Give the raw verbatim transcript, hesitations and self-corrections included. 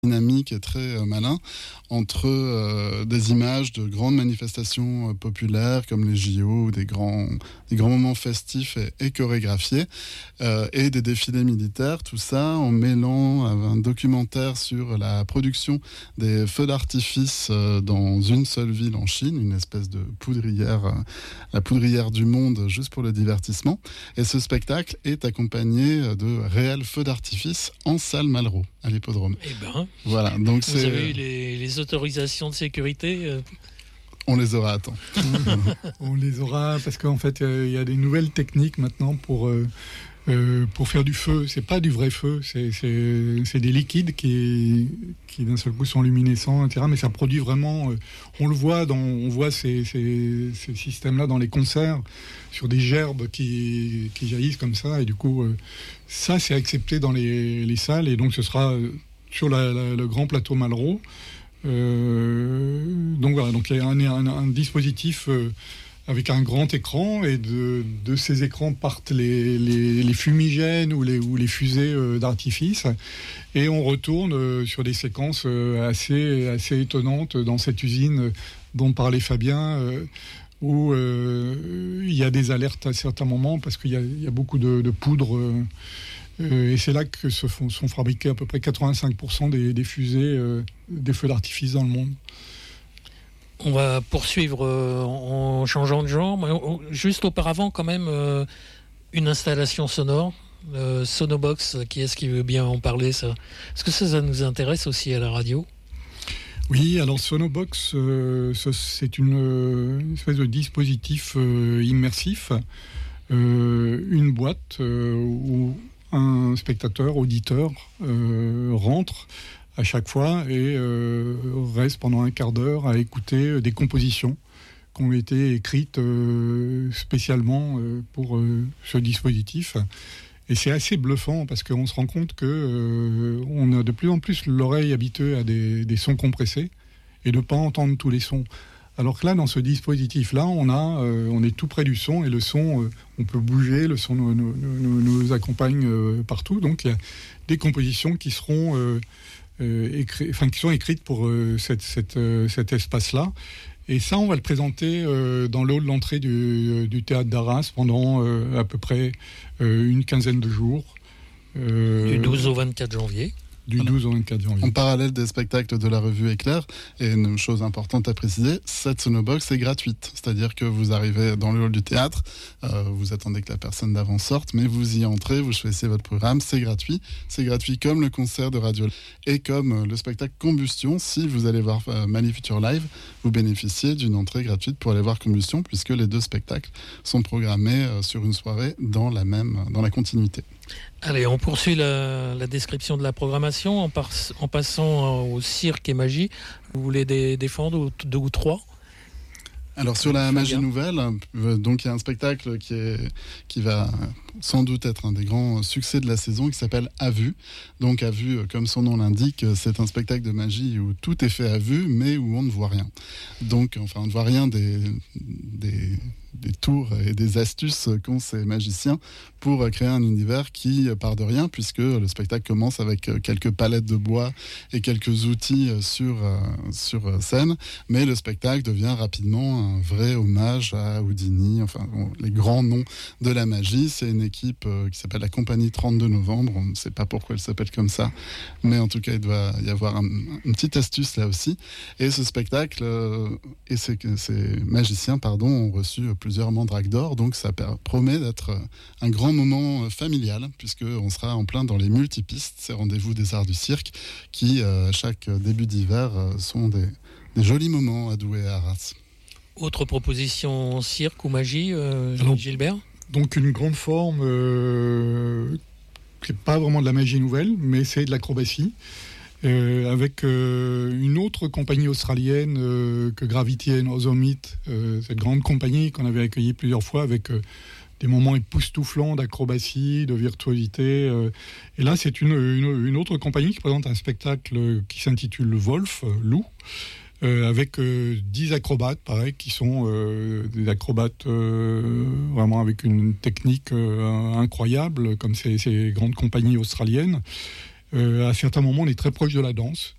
dynamique et très euh, malin entre euh, des images de grandes manifestations euh, populaires comme les J O ou des grands, des grands moments festifs et, et chorégraphiés euh, et des défilés militaires, tout ça en mêlant un documentaire sur la production des feux d'artifice euh, dans une seule ville en Chine, une espèce de poudrière, euh, la poudrière du monde juste pour le divertissement. Et ce spectacle est accompagné de réels feux d'artifice en salle Malraux à l'hippodrome. Eh ben, voilà, donc vous c'est... avez eu les, les autorisations de sécurité euh... On les aura à temps. On les aura parce qu'en fait, il euh, y a des nouvelles techniques maintenant pour, euh, euh, pour faire du feu. C'est pas du vrai feu, c'est, c'est, c'est des liquides qui, qui d'un seul coup sont luminescents, et cetera. Mais ça produit vraiment... Euh, on le voit, dans, on voit ces, ces, ces systèmes-là dans les concerts, sur des gerbes qui, qui jaillissent comme ça. Et du coup, euh, ça, c'est accepté dans les, les salles. Et donc, ce sera sur la, la, le grand plateau Malraux. Euh, donc voilà, donc il y a un, un, un dispositif euh, avec un grand écran et de, de ces écrans partent les, les, les fumigènes ou les, ou les fusées euh, d'artifice et on retourne euh, sur des séquences euh, assez, assez étonnantes dans cette usine dont parlait Fabien euh, où euh, il y a des alertes à certains moments parce qu'il y a, il y a beaucoup de, de poudre euh, Euh, et c'est là que se font, sont fabriqués à peu près quatre-vingt-cinq pour cent des, des fusées, euh, des feux d'artifice dans le monde. On va poursuivre euh, en changeant de genre, mais on, juste auparavant quand même euh, une installation sonore, euh, Sonobox, qui est-ce qui veut bien en parler ça ? Est-ce que ça, ça nous intéresse aussi à la radio ? Oui, alors Sonobox, euh, c'est une, une espèce de dispositif euh, immersif, euh, une boîte euh, où un spectateur, auditeur, euh, rentre à chaque fois et euh, reste pendant un quart d'heure à écouter des compositions qui ont été écrites euh, spécialement euh, pour euh, ce dispositif. Et c'est assez bluffant parce qu'on se rend compte qu'on euh, a de plus en plus l'oreille habituée à des, des sons compressés et de ne pas entendre tous les sons. Alors que là, dans ce dispositif-là, on, a, euh, on est tout près du son et le son, euh, on peut bouger, le son nous, nous, nous, nous accompagne euh, partout. Donc, il y a des compositions qui seront, euh, euh, écri- enfin, qui sont écrites pour euh, cette, cette, euh, cet espace-là. Et ça, on va le présenter euh, dans le hall d'entrée du, du théâtre d'Arras pendant euh, à peu près euh, une quinzaine de jours. Euh, du douze au vingt-quatre janvier. Du douze au vingt-quatre janvier. En parallèle des spectacles de la revue Éclair, et une chose importante à préciser, cette Sonobox est gratuite. C'est-à-dire que vous arrivez dans le hall du théâtre, euh, vous attendez que la personne d'avant sorte, mais vous y entrez, vous choisissez votre programme, c'est gratuit. C'est gratuit comme le concert de radio et comme euh, le spectacle Combustion. Si vous allez voir euh, Mali Future Live, vous bénéficiez d'une entrée gratuite pour aller voir Combustion, puisque les deux spectacles sont programmés euh, sur une soirée dans la même, dans la continuité. Allez, on poursuit la, la description de la programmation en, par, en passant au cirque et magie. Vous voulez des, défendre deux ou trois ? Alors sur la magie nouvelle, donc il y a un spectacle qui, est, qui va sans doute être un des grands succès de la saison qui s'appelle À Vue. Donc À Vue, comme son nom l'indique, c'est un spectacle de magie où tout est fait à vue mais où on ne voit rien. Donc enfin on ne voit rien des, des, des tours et des astuces qu'ont ces magiciens pour créer un univers qui part de rien, puisque le spectacle commence avec quelques palettes de bois et quelques outils sur, sur scène, mais le spectacle devient rapidement un vrai hommage à Houdini, enfin bon, les grands noms de la magie. C'est une équipe qui s'appelle la Compagnie trente-deux novembre, on ne sait pas pourquoi elle s'appelle comme ça, mais en tout cas il doit y avoir un, une petite astuce là aussi. Et ce spectacle et ces, ces magiciens pardon, ont reçu plusieurs mandraques d'or, donc ça promet d'être un grand moment familial, puisqu'on sera en plein dans les multipistes, ces rendez-vous des arts du cirque, qui, euh, chaque début d'hiver, euh, sont des, des jolis moments à Douai et à Arras. Autre proposition cirque ou magie, euh, Alors, Gilbert ? Donc une grande forme, euh, qui n'est pas vraiment de la magie nouvelle, mais c'est de l'acrobatie. Euh, avec euh, une autre compagnie australienne euh, que Gravity and Other Myths, euh, cette grande compagnie qu'on avait accueillie plusieurs fois avec euh, des moments époustouflants d'acrobatie, de virtuosité. Euh, et là, c'est une, une, une autre compagnie qui présente un spectacle qui s'intitule Wolf, euh, Loup, euh, avec euh, dix acrobates, pareil, qui sont euh, des acrobates euh, vraiment avec une technique euh, incroyable, comme ces, ces grandes compagnies australiennes. Euh, à certains moments, on est très proche de la danse.